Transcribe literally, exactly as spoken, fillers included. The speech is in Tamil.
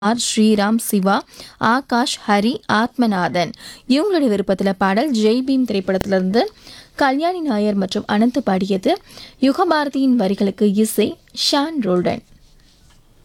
ஆர் ஸ்ரீராம், சிவா, ஆகாஷ், ஹரி, ஆத்மநாதன் இவங்களுடைய விருப்பத்தில் பாடல் ஜெய் பீம் திரைப்படத்திலிருந்து கல்யாணி நாயர் மற்றும் அனந்த் பாடியது. யுகபாரதியின் வரிகளுக்கு இசை ஷான் ரோல்டன்.